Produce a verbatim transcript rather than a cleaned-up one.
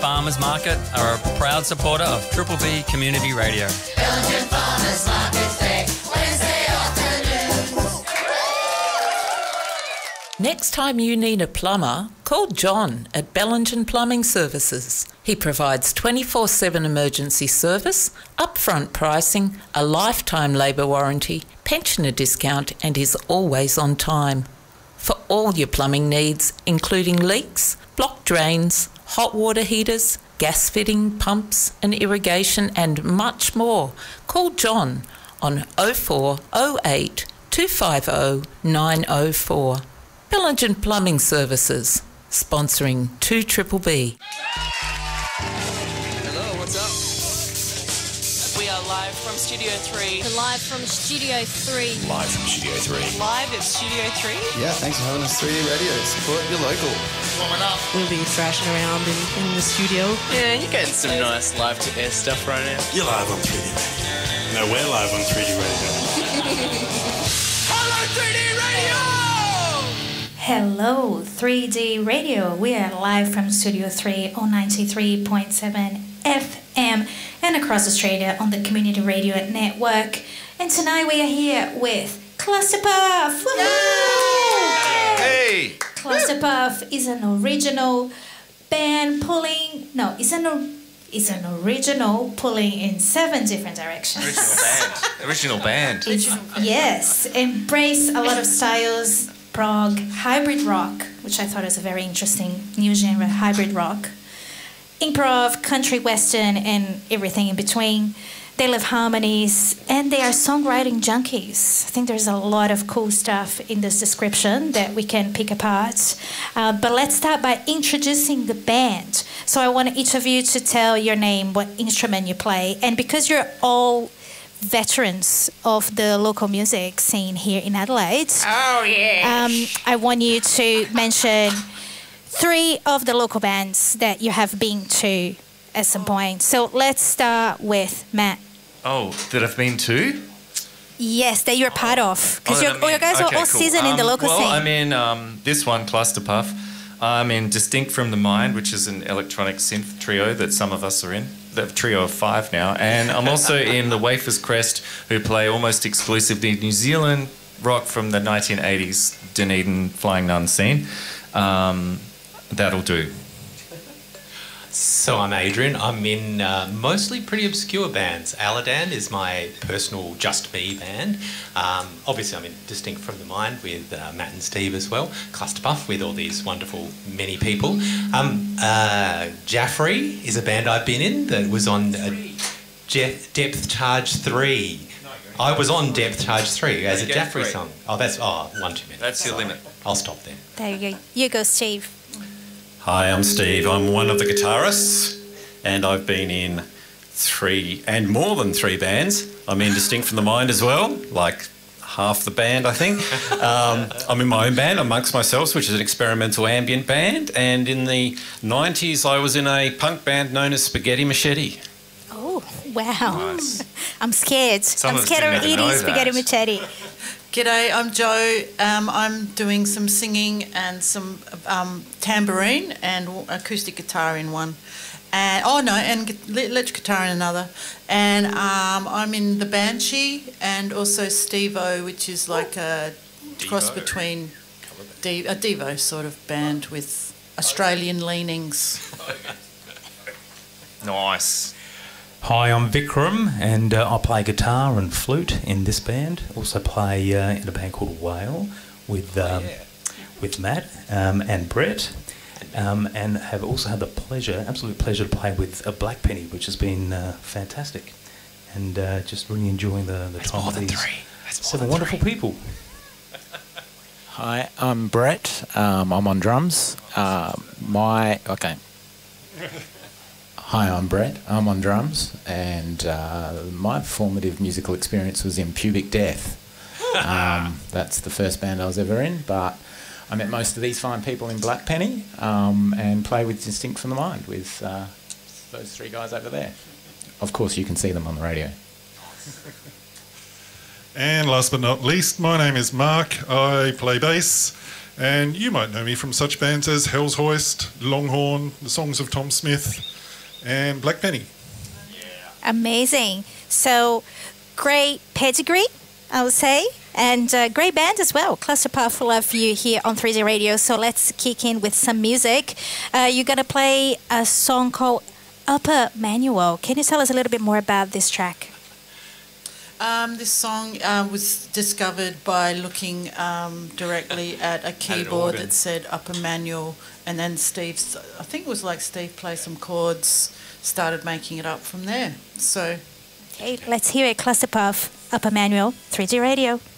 Farmers Market are a proud supporter of Triple B Community Radio. Belgian Farmers Market Day, Wednesday afternoons. Next time you need a plumber, call John at Bellingen Plumbing Services. He provides twenty-four seven emergency service, upfront pricing, a lifetime labour warranty, pensioner discount, and is always on time. For all your plumbing needs, including leaks, blocked drains, hot water heaters, gas fitting, pumps and irrigation, and much more, call John on oh four oh eight, two five oh, nine oh four. Bellingen Plumbing Services, sponsoring two Triple B. Hello, what's up? We are live from Studio three. We're live from Studio three. Live from Studio three. Live at Studio three. Yeah, thanks for having us. three D Radio. Support your local. Warming up. We'll be thrashing around in, in the studio. Yeah, you're getting some nice live to air stuff right now. You're live on three D Radio. No, we're live on three D Radio. Hello, three D Radio! Hello, three D Radio. We are live from Studio three on ninety-three point seven F M and across Australia on the Community Radio Network. And tonight we are here with Cluster Puff. Hey! Cluster Puff is an original band pulling... No, it's an, it's an original pulling in seven different directions. Original band. Original band. Yes, embrace a lot of styles, prog, hybrid rock, which I thought was a very interesting new genre, hybrid rock, improv, country western, and everything in between. They love harmonies, and they are songwriting junkies. I think there's a lot of cool stuff in this description that we can pick apart. Uh, but let's start by introducing the band. So I want each of you to tell your name, what instrument you play, and because you're all veterans of the local music scene here in Adelaide. Oh, yeah. Um, I want you to mention three of the local bands that you have been to at some point. So let's start with Matt. Oh, that I've been to? Yes, that you're part of. Because Oh, oh, you guys okay, are all cool. seasoned in the Um, local well, scene. I'm in um, this one, Cluster Puff. I'm in Distinct from the Mind, which is an electronic synth trio that some of us are in. The trio of five now. And I'm also in the Wafer's Crest, who play almost exclusively New Zealand rock from the nineteen eighties Dunedin Flying Nun scene. Um, that'll do. So I'm Adrian. I'm in uh, mostly pretty obscure bands. Aladan is my personal Just Me band. Um, obviously I'm in Distinct from the Mind with uh, Matt and Steve as well. Cluster Puff with all these wonderful many people. Um, uh, Jaffrey is a band I've been in that was on uh, Je- Depth Charge three. I was on Depth Charge three as a Jaffrey song. Oh, that's oh one too many. That's your limit. I'll stop there. There you go. You go, Steve. Hi, I'm Steve. I'm one of the guitarists, and I've been in three and more than three bands. I'm in Distinct from the Mind as well, like half the band, I think. Um, I'm in my own band, Amongst Myself, which is an experimental ambient band, and in the nineties I was in a punk band known as Spaghetti Machete. Oh, wow. Nice. I'm scared. Some I'm of us scared of didn't even eating know spaghetti that. machete. G'day, I'm Jo. Um, I'm doing some singing and some um, tambourine and acoustic guitar in one. And oh no, and electric guitar in another. And um, I'm in the Banshee and also Steve-O, which is like a cross between De- a Devo sort of band with Australian leanings. Nice. Hi, I'm Vikram, and uh, I play guitar and flute in this band. Also play uh, in a band called Whale with um, Oh, yeah. with Matt um, and Brett, um, and have also had the pleasure, absolute pleasure, to play with a Black Penny, which has been uh, fantastic, and uh, just really enjoying the the That's time more with than these three. That's more seven than wonderful three. people. Hi, I'm Brett. Um, I'm on drums. Uh, my okay. Hi, I'm Brett. I'm on drums, and uh, my formative musical experience was in Pubic Death. Um, that's the first band I was ever in, but I met most of these fine people in Black Penny um, and play with Distinct from the Mind with uh, those three guys over there. Of course, you can see them on the radio. And last but not least, my name is Mark. I play bass And you might know me from such bands as Hell's Hoist, Longhorn, the Songs of Tom Smith, and Black Penny. Amazing. So, great pedigree, I would say, and uh, great band as well. Cluster Puff will love you here on three D Radio. So let's kick in with some music. Uh, you're going to play a song called Upper Manual. Can you tell us a little bit more about this track? Um, this song uh, was discovered by looking um, directly at a keyboard that said Upper Manual, and then Steve, I think it was like Steve played some chords, started making it up from there. So, okay, let's hear it. Cluster Puff, Upper Manual, three D Radio.